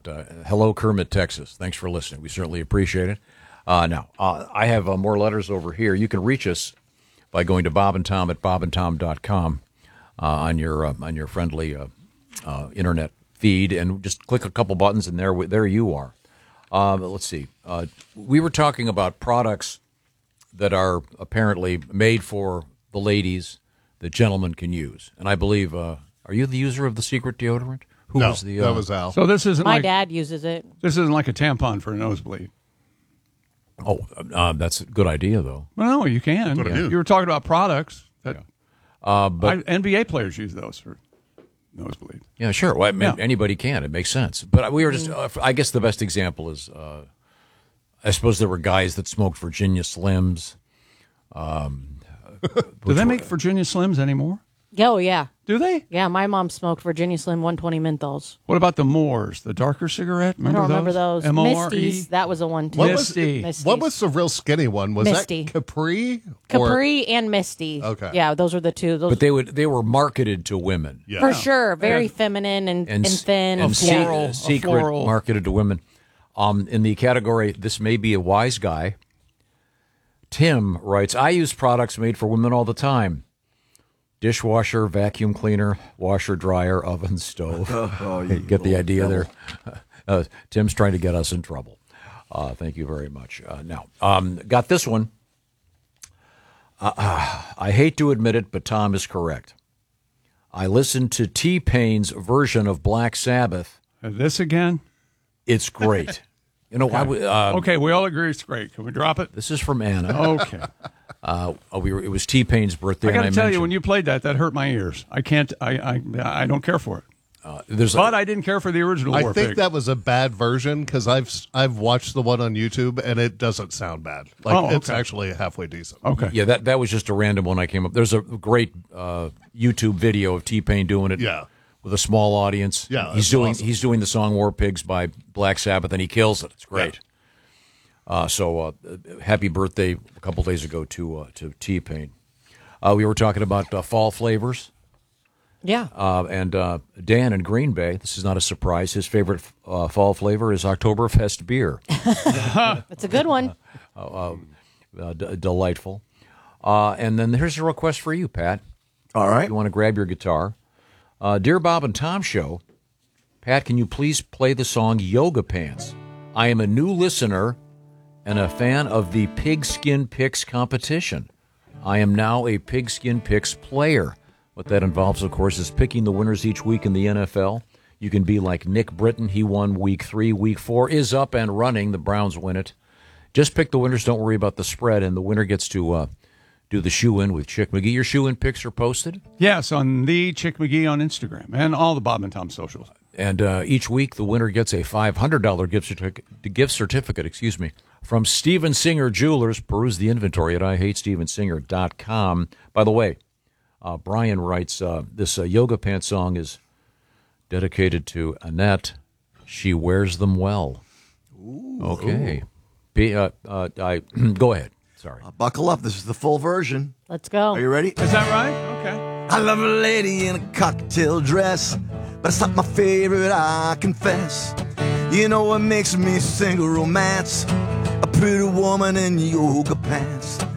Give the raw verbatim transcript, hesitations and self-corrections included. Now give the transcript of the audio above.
Kermit. Uh, hello, Kermit, Texas. Thanks for listening. We certainly appreciate it. Uh, now, uh, I have uh, more letters over here. You can reach us by going to Bob and Tom at bob and tom dot com uh, on your uh, on your friendly uh, uh, internet feed, and just click a couple buttons, and there there you are. Uh, let's see. Uh, we were talking about products that are apparently made for the ladies that gentlemen can use, and I believe. Uh, are you the user of the secret deodorant? Who no, was the? Uh, that was Al. So this isn't My like dad uses it. this isn't like a tampon for a nosebleed. Oh, uh, that's a good idea, though. Well, no, you can. What do I do? You were talking about products that Uh, but I, N B A players use those for nosebleed. yeah, sure. Well, I mean, Yeah. anybody can. It makes sense. But we were just. Uh, I guess the best example is. Uh, I suppose there were guys that smoked Virginia Slims. Um, Do they make Virginia Slims anymore? Oh, yeah. Do they? Yeah, my mom smoked Virginia Slim one twenty menthols. What about the Moors, the darker cigarette? Remember I don't remember those? those. M O R E? Misties, that was a one too. What was, Misty. Misties. what was the real skinny one? Was Misty. that Capri? Or- Capri and Misty. Okay. Yeah, those were the two. Those but they would. They were marketed to women. Yeah. for sure, very And- feminine and, and, s- thin. and A se- floral- a secret floral. marketed to women. Um, in the category, this may be a wise guy. Tim writes, I use products made for women all the time. Dishwasher, vacuum cleaner, washer, dryer, oven, stove. Oh, You get the idea there. Uh, Tim's trying to get us in trouble. Uh, thank you very much. Uh, now, um, got this one. Uh, uh, I hate to admit it, but Tom is correct. I listened to T-Pain's version of Black Sabbath. Uh, This again? It's great. You know, I w- uh, Okay, we all agree it's great. Can we drop it? this is from Anna. Okay. Uh, we were, it was T-Pain's birthday. I got to and tell you, mentioned- when you played that, that hurt my ears. I can't. I. I. I don't care for it. uh, there's a, But I didn't care for the original. I War think Pig. that was a bad version because I've I've watched the one on YouTube and it doesn't sound bad. Like Oh, it's okay. actually halfway decent. Okay. yeah, that that was just a random one I came up. There's a great uh, YouTube video of T-Pain doing it. Yeah. With a small audience. Yeah, he's that's doing awesome. he's doing the song "War Pigs" by Black Sabbath, and he kills it. It's great. Uh, so, uh, happy birthday a couple days ago to uh, to T-Pain. Uh, we were talking about uh, fall flavors, yeah. uh, and uh, Dan in Green Bay. This is not a surprise. His favorite uh, fall flavor is Oktoberfest beer. That's a good one. uh, d- delightful. Uh, and then here's a request for you, Pat. All right. You want to grab your guitar. Uh, Dear Bob and Tom Show, Pat, can you please play the song Yoga Pants? I am a new listener and a fan of the Pigskin Picks competition. I am now a Pigskin Picks player. What that involves, of course, is picking the winners each week in the N F L. You can be like Nick Britton. He won week three. Week four is up and running. The Browns win it. Just pick the winners. Don't worry about the spread. And the winner gets to uh, do the shoe-in with Chick McGee. Your shoe-in picks are posted. Yes, on the Chick McGee on Instagram and all the Bob and Tom socials. And uh, each week, the winner gets a five hundred dollars gift certificate, gift certificate excuse me, from Steven Singer Jewelers. Peruse the inventory at I hate steven singer dot com. By the way, uh, Brian writes, uh, this uh, Yoga Pants song is dedicated to Annette. She wears them well. Ooh. Okay. Be, uh, uh, I, go ahead. Sorry. Uh, buckle up. This is the full version. Let's go. Are you ready? Is that right? Okay. I love a lady in a cocktail dress, but it's not my favorite, I confess. You know what makes me sing romance? A pretty woman in yoga pants.